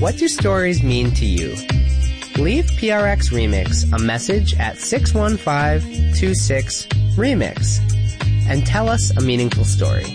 What do stories mean to you? Leave PRX Remix a message at 61526-REMIX and tell us a meaningful story.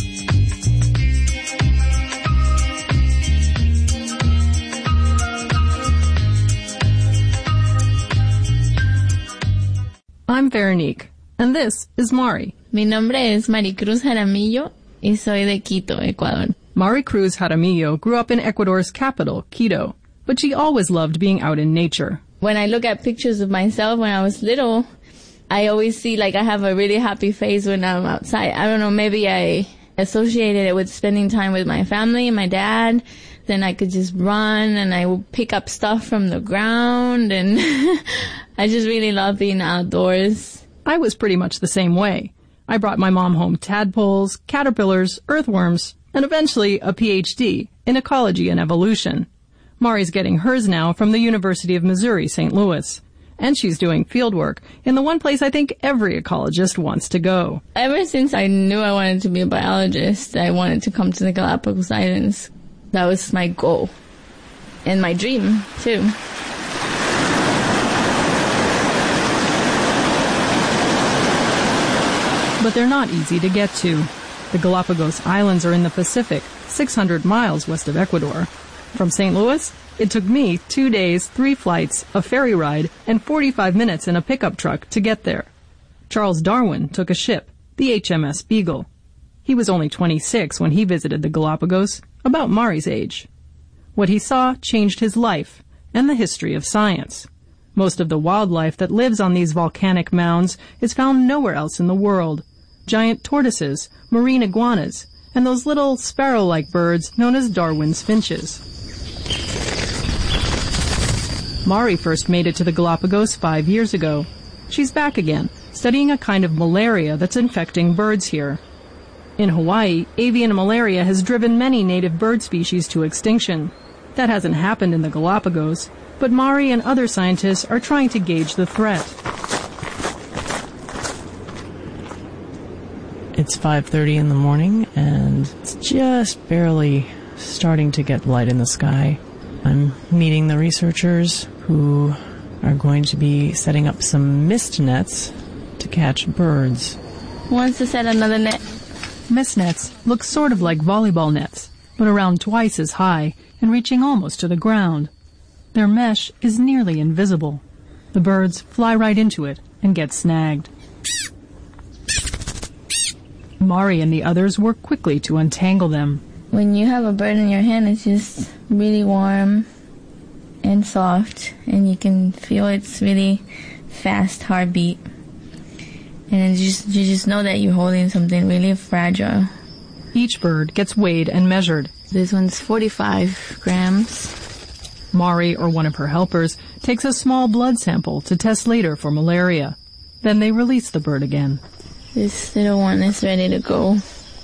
I'm Veronique, and this is Mari. Mi nombre es Maricruz Jaramillo y soy de Quito, Ecuador. Maricruz Jaramillo grew up in Ecuador's capital, Quito, but she always loved being out in nature. When I look at pictures of myself when I was little, I always see like I have a really happy face when I'm outside. I don't know, maybe I associated it with spending time with my family, my dad. Then I could just run and I would pick up stuff from the ground, and I just really love being outdoors. I was pretty much the same way. I brought my mom home tadpoles, caterpillars, earthworms, and eventually a PhD in ecology and evolution. Mari's getting hers now from the University of Missouri, St. Louis. And she's doing fieldwork in the one place I think every ecologist wants to go. Ever since I knew I wanted to be a biologist, I wanted to come to the Galapagos Islands. That was my goal. And my dream, too. But they're not easy to get to. The Galapagos Islands are in the Pacific, 600 miles west of Ecuador. From St. Louis, it took me 2 days, 3 flights, a ferry ride, and 45 minutes in a pickup truck to get there. Charles Darwin took a ship, the HMS Beagle. He was only 26 when he visited the Galapagos, about Mari's age. What he saw changed his life and the history of science. Most of the wildlife that lives on these volcanic mounds is found nowhere else in the world. Giant tortoises, marine iguanas, and those little sparrow-like birds known as Darwin's finches. Mari first made it to the Galapagos 5 years ago. She's back again, studying a kind of malaria that's infecting birds here. In Hawaii, avian malaria has driven many native bird species to extinction. That hasn't happened in the Galapagos, but Mari and other scientists are trying to gauge the threat. It's 5:30 in the morning, and it's just barely starting to get light in the sky. I'm meeting the researchers who are going to be setting up some mist nets to catch birds. Who wants to set another net? Mist nets look sort of like volleyball nets, but around twice as high and reaching almost to the ground. Their mesh is nearly invisible. The birds fly right into it and get snagged. Mari and the others work quickly to untangle them. When you have a bird in your hand, it's just really warm and soft, and you can feel its really fast heartbeat. And you just know that you're holding something really fragile. Each bird gets weighed and measured. This one's 45 grams. Mari, or one of her helpers, takes a small blood sample to test later for malaria. Then they release the bird again. This little one is ready to go.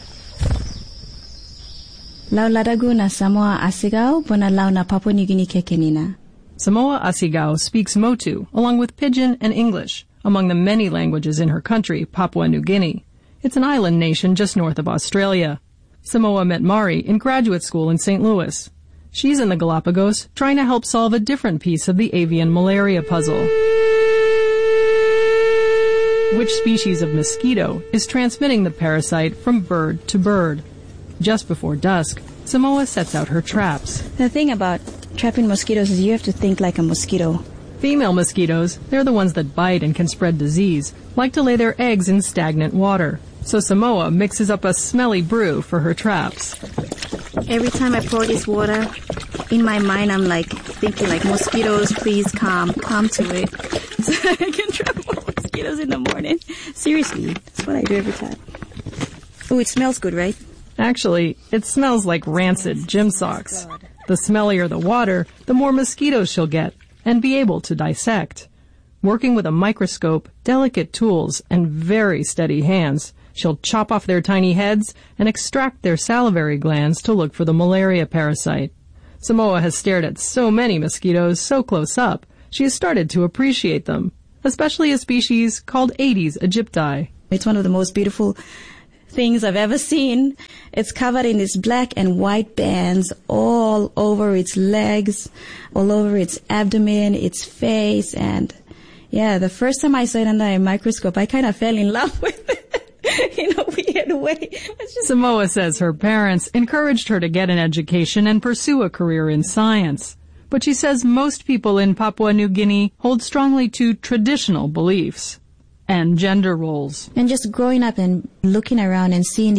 Lauladagu na Samoa Asigao, bona lau na Papua New Guinea kekenina. Samoa Asigao speaks Motu, along with Pidgin and English, among the many languages in her country, Papua New Guinea. It's an island nation just north of Australia. Samoa met Mari in graduate school in St. Louis. She's in the Galapagos, trying to help solve a different piece of the avian malaria puzzle. Which species of mosquito is transmitting the parasite from bird to bird? Just before dusk, Samoa sets out her traps. The thing about trapping mosquitoes is you have to think like a mosquito. Female mosquitoes, they're the ones that bite and can spread disease, like to lay their eggs in stagnant water. So Samoa mixes up a smelly brew for her traps. Every time I pour this water, in my mind I'm like thinking like, mosquitoes, please come to it. So I can trap more mosquitoes in the morning. Seriously, that's what I do every time. Oh, it smells good, right? Actually, it smells like rancid gym socks. The smellier the water, the more mosquitoes she'll get and be able to dissect. Working with a microscope, delicate tools, and very steady hands, she'll chop off their tiny heads and extract their salivary glands to look for the malaria parasite. Samoa has stared at so many mosquitoes so close up, she has started to appreciate them, especially a species called Aedes aegypti. It's one of the most beautiful things I've ever seen. It's covered in these black and white bands all over its legs, all over its abdomen, its face, and yeah, the first time I saw it under a microscope, I kind of fell in love with it in a weird way. Samoa says her parents encouraged her to get an education and pursue a career in science. But she says most people in Papua New Guinea hold strongly to traditional beliefs and gender roles. And just growing up and looking around and seeing